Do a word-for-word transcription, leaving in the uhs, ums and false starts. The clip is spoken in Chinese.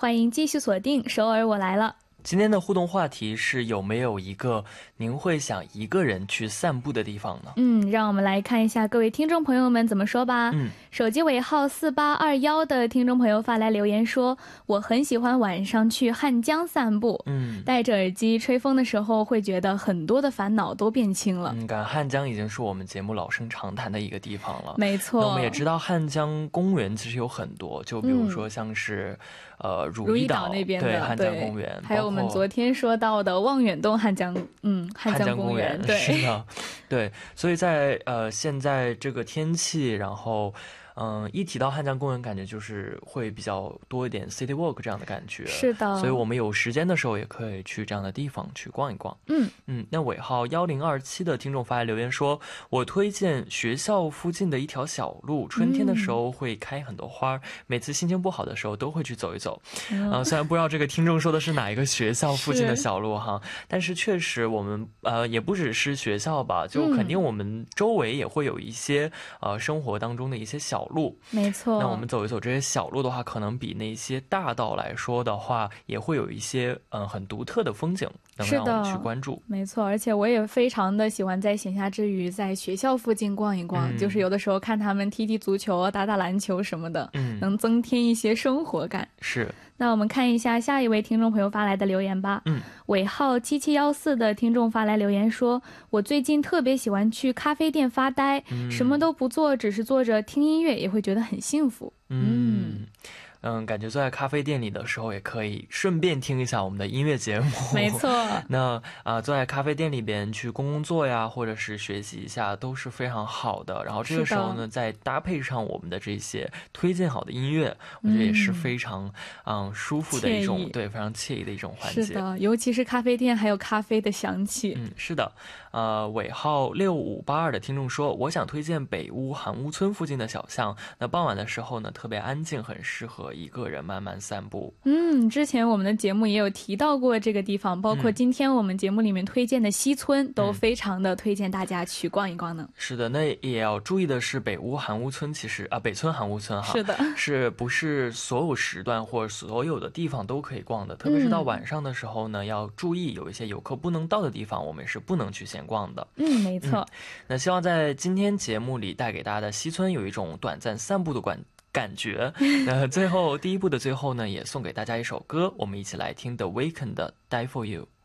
欢迎继续锁定首尔我来了。 今天的互动话题是有没有一个您会想一个人去散步的地方呢？ 嗯，让我们来看一下各位听众朋友们怎么说吧。 嗯， 手机尾号四八二一的听众朋友发来留言说，我很喜欢晚上去汉江散步， 嗯， 戴着耳机吹风的时候会觉得很多的烦恼都变轻了。 嗯，感汉江已经是我们节目老生常谈的一个地方了。 没错， 那我们也知道汉江公园其实有很多，就比如说像是、嗯、呃如意岛那边的对汉江公园， 还有我们昨天说到的望远洞汉江嗯汉江公园， 对，是的，对，所以在呃现在这个天气，然后嗯，一提到汉江公园，感觉就是会比较多一点 city walk 这样的感觉。 是的， 所以我们有时间的时候也可以去这样的地方去逛一逛。 嗯嗯，那尾号一零二七的听众发来留言说，我推荐学校附近的一条小路，春天的时候会开很多花、嗯、每次心情不好的时候都会去走一走。嗯、呃，虽然不知道这个听众说的是哪一个学校附近的小路哈，但是确实我们呃也不只是学校吧，就肯定我们周围也会有一些、嗯、呃生活当中的一些小路。 没错， 那我们走一走这些小路的话，可能比那些大道来说的话，也会有一些嗯很独特的风景能让我们去关注。 没错，而且我也非常的喜欢在闲暇之余在学校附近逛一逛、嗯、就是有的时候看他们踢踢足球打打篮球什么的、嗯、能增添一些生活感。 是， 那我们看一下下一位听众朋友发来的留言吧。 嗯， 尾号七七一四的听众发来留言说，我最近特别喜欢去咖啡店发呆、嗯、什么都不做，只是坐着听音乐也会觉得很幸福。 嗯嗯，感觉坐在咖啡店里的时候也可以顺便听一下我们的音乐节目。 没错， 那啊、呃，坐在咖啡店里边去工工作呀，或者是学习一下都是非常好的。然后这个时候呢，再搭配上我们的这些推荐好的音乐，我觉得也是非常嗯舒服的一种，对，非常惬意的一种环节。 是的，尤其是咖啡店还有咖啡的香气。 嗯，是的。呃，尾号六五八二的听众说，我想推荐北屋韩屋村附近的小巷。那傍晚的时候呢，特别安静，很适合一个人慢慢散步。 嗯，之前我们的节目也有提到过这个地方，包括今天我们节目里面推荐的西村、嗯、都非常的推荐大家去逛一逛呢。 是的，那也要注意的是，北屋韩屋村其实啊，北村韩屋村哈， 是的， 是不是所有时段或者所有的地方都可以逛的？特别是到晚上的时候呢，嗯、要注意有一些游客不能到的地方，我们是不能去闲逛的。 嗯，没错、嗯。 那希望在今天节目里带给大家的西村有一种短暂散步的感感觉。那最后第一部的最后呢，也送给大家一首歌，我们一起来听 The Weeknd 的 Die For You。